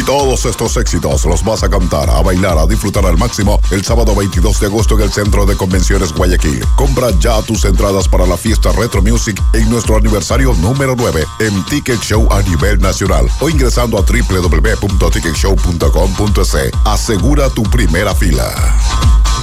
Todos estos éxitos los vas a cantar, a bailar, a disfrutar al máximo el sábado 22 de agosto en el Centro de Convenciones Guayaquil. Compra ya tus entradas para la fiesta Retro Music en nuestro aniversario número 9 en Ticket Show a nivel nacional o ingresando a www.ticketshow.com.es. Asegura tu primera fila.